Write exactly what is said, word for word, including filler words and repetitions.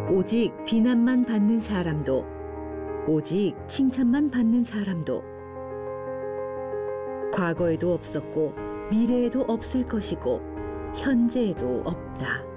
오직 비난만 받는 사람도, 오직 칭찬만 받는 사람도 과거에도 없었고 미래에도 없을 것이고 현재에도 없다.